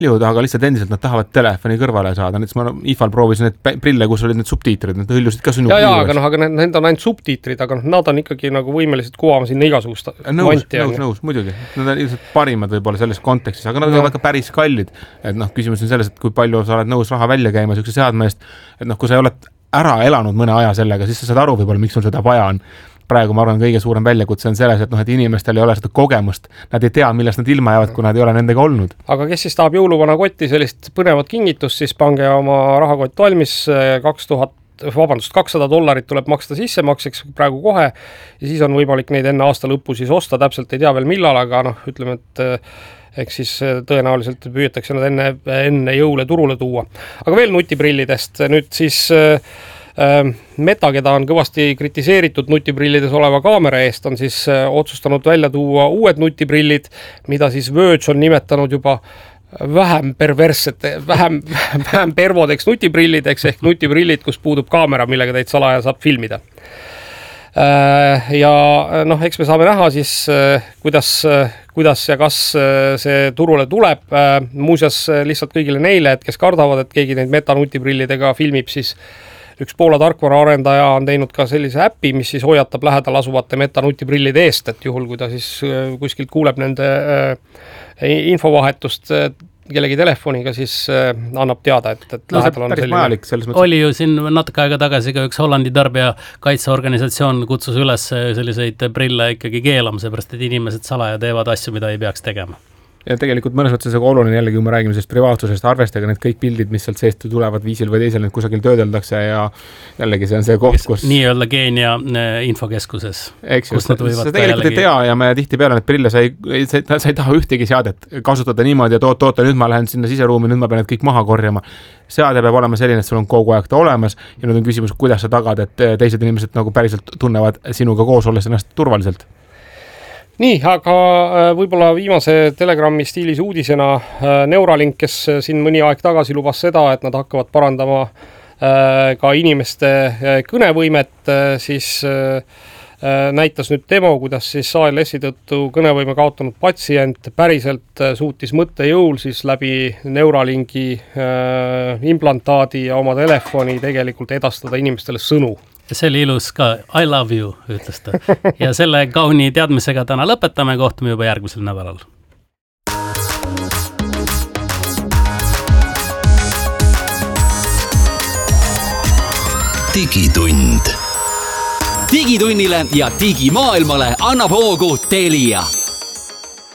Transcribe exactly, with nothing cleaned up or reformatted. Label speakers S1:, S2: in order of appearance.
S1: aga lihtsalt endiselt nad tahavad telefoni kõrvale saada. Näiteks ma I F A-l proovisin need prille, kus olid need subtiitrid, need hõljusid ka sinu
S2: ja, ja, aga, no, aga need on ainult subtiitrid, aga nad on ikkagi nagu võimelised kuvama sinna igasugust
S1: nõus, vanti. Nõus, nõus, muidugi. Nad on ilmselt parimad võib-olla selles kontekstis, aga nad no. on väga päris kallid. Et noh, küsimus on selles, et kui palju sa oled nõus raha välja käima sükse seadme eest, et noh, kui sa ei ole ära elanud mõne aja sellega, siis sa saad aru võib-olla, miks sul seda vaja on. Praegu ma arvan, kõige suurem väljakutse on selles, et, noh, et inimestel ei ole seda kogemust. Nad ei tea, millest nad ilma jäävad, kui nad ei ole nendega olnud.
S2: Aga kes siis tahab jõuluvana kotti sellist põnevat kingitust, siis pange oma rahakott valmis kaks tuhat, vabandust, kakssada dollarit tuleb maksta sissemakseks praegu kohe ja siis on võimalik neid enne aasta lõppu siis osta, täpselt ei tea veel millal, aga noh, ütleme, et eks siis tõenäoliselt püüetakse nad enne, enne jõule turule tuua. Aga veel nutiprillidest, nüüd siis Meta, keda on kõvasti kritiseeritud nutiprillides oleva kaamera eest, on siis otsustanud välja tuua uued nutiprillid, mida siis Verge on nimetanud juba vähem perverssete, vähem, vähem pervodeks nutiprillideks ehk nutiprillid, kus puudub kaamera, millega teid salaja saab filmida. Ja noh, eks me saame näha siis, kuidas, kuidas ja kas see turule tuleb. Muuseas lihtsalt kõigile neile, et kes kardavad, et keegi neid Meta nutiprillidega filmib, siis üks Poola tarkvara arendaja on teinud ka sellise äppi, mis siis hoiatab lähedal asuvate Meta nutiprillide eest, et juhul, kui ta siis kuskilt kuuleb nende infovahetust kellegi telefoniga, siis annab teada, et, et
S1: no, lähedal on selline.
S3: Oli ju siin natuke aega tagasi ka üks Hollandi tarbija kaitseorganisatsioon kutsus üles selliseid prille ikkagi keelama, seepärast, et inimesed salaja teevad asju, mida ei peaks tegema.
S1: Ja tegelikult mõnes mõttes on oluline jällegi, kui me räägime sellest privaatsusest, arvestage need kõik pildid, mis sealt seest tulevad viisil või teisel, need kusagil töödeldakse ja jällegi see on see koht, kus...
S3: Nii-öelda Keenia infokeskuses.
S1: Eks just, sa tegelikult jällegi... ei tea ja me tihti peale need prille, sa ei, sa, sa ei taha ühtegi seadet kasutada niimoodi, et oot, oota, nüüd ma lähen sinna siseruumi, nüüd ma pean need kõik maha korjama. Seade peab olema selline, et sul on kogu aeg ta olemas ja nüüd on küsimus, kuidas sa tagad, et teised inimesed nagu päriselt tunnevad sinuga koos olles ennast turvaliselt.
S2: Nii, aga võib-olla viimase Telegrami stiilis uudisena Neuralink, kes siin mõni aeg tagasi lubas seda, et nad hakkavad parandama ka inimeste kõnevõimet, siis näitas nüüd demo, kuidas siis A L S-i tõttu kõnevõime kaotanud patsient päriselt suutis mõttejõul siis läbi Neuralinki implantaadi ja oma telefoni tegelikult edastada inimestele sõnu.
S3: See oli ilus ka, I love you, ütles ta. Ja selle kauni teadmisega täna lõpetame, kohtume juba järgmisel nädalal.
S4: Digitund. Digitunnile ja digimaailmale annab hoogu Telia.